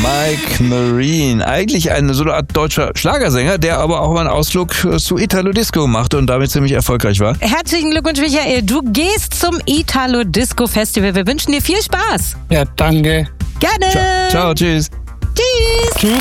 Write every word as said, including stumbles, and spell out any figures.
Mike Marine. Eigentlich ein so eine Art deutscher Schlagersänger, der aber auch mal einen Ausflug zu Italo-Disco machte und damit ziemlich erfolgreich war. Herzlichen Glückwunsch, Michael. Du gehst zum Italo-Disco-Festival. Wir wünschen dir viel Spaß. Ja, danke. Gerne. Ciao, ciao, tschüss. Tschüss. Tschüss.